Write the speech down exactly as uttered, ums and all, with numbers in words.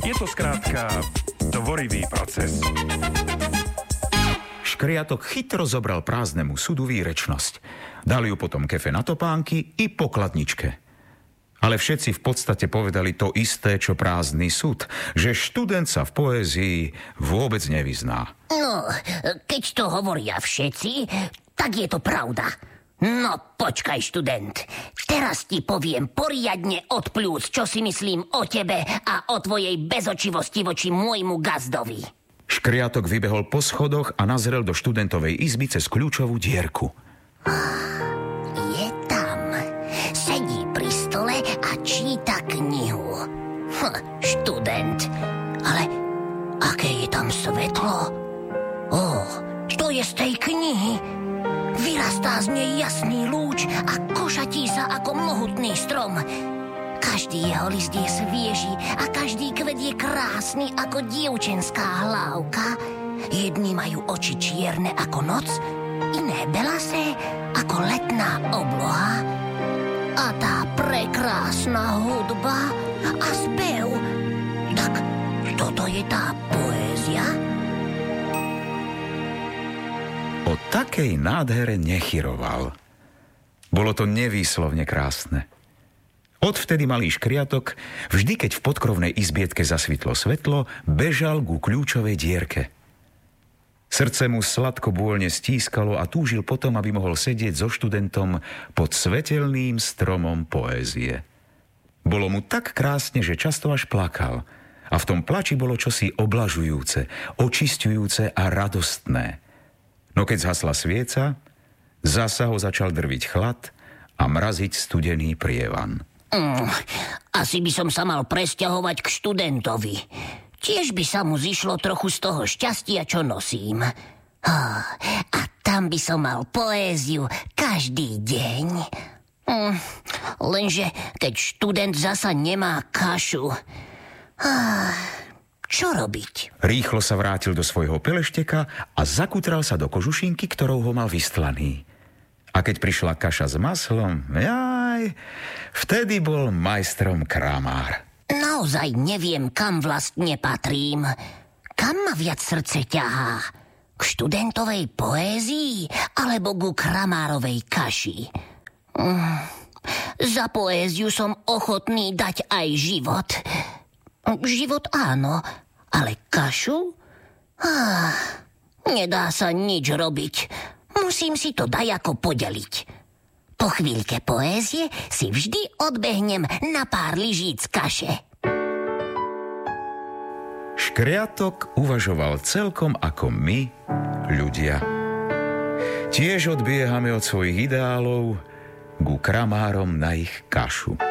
Je to skrátka tvorivý proces. Škriatok chytro zobral prázdnemu sudu výrečnosť. Dal ju potom kefe na topánky i pokladničke. Ale všetci v podstate povedali to isté, čo prázdny sud, že študent sa v poézii vôbec nevyzná. No, keď to hovoria všetci, tak je to pravda. No, počkaj, študent. Teraz ti poviem poriadne od pľúc, čo si myslím o tebe a o tvojej bezočivosti voči môjmu gazdovi. Škriatok vybehol po schodoch a nazrel do študentovej izby cez kľúčovú dierku. Je tam. Sedí pri stole a číta knihu. Hm, študent. Ale aké je tam svetlo? Ó, to je z tej knihy. Vyrastá z nej jasný lúč a košatí sa ako mohutný strom. Každý jeho list je svieži a každý kvet je krásny ako dievčenská hlávka. Jedni majú oči čierne ako noc, iné belasé ako letná obloha. A tá prekrásna hudba a spev, tak toto je tá poézia? O takej nádhere nechyroval. Bolo to nevýslovne krásne. Odvtedy malý škriatok, vždy keď v podkrovnej izbietke zasvitlo svetlo, bežal ku kľúčovej dierke. Srdce mu sladko bôľne stískalo a túžil potom, aby mohol sedieť so študentom pod svetelným stromom poézie. Bolo mu tak krásne, že často až plakal. A v tom plači bolo čosi oblažujúce, očisťujúce a radostné. No keď zhasla svieca, zasa ho začal drviť chlad a mraziť studený prievan. Mm, asi by som sa mal presťahovať k študentovi. Tiež by sa mu zišlo trochu z toho šťastia, čo nosím. Oh, a tam by som mal poéziu každý deň. Mm, lenže keď študent zasa nemá kašu, ah, čo robiť? Rýchlo sa vrátil do svojho pelešteka a zakutral sa do kožušinky, ktorou ho mal vystlaný. A keď prišla kaša s maslom, jaj, vtedy bol majstrom kramár. Naozaj neviem, kam vlastne patrím. Kam ma viac srdce ťahá? K študentovej poézii alebo ku kramárovej kaši? Mm, za poéziu som ochotný dať aj život. Život áno, ale kašu? Ah, nedá sa nič robiť. Musím si to dajako podeliť. Po chvíľke poézie si vždy odbehnem na pár lyžíc kaše. Škriatok uvažoval celkom ako my, ľudia. Tiež odbiehame od svojich ideálov ku kramárom na ich kašu.